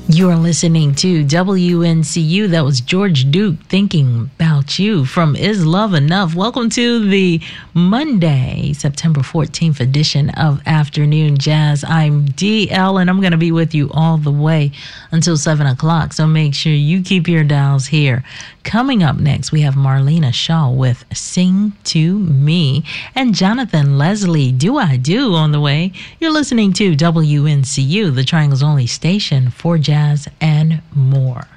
You're listening to WNCU. That was George Duke, Thinking About You from Is Love Enough. Welcome to the Monday, September 14th edition of Afternoon Jazz. I'm DL, and I'm going to be with you all the way until 7 o'clock. So make sure you keep your dials here. Coming up next, we have Marlena Shaw with Sing to Me and Jonathan Leslie, Do I Do on the way. You're listening to WNCU, the Triangle's only station for jazz and more.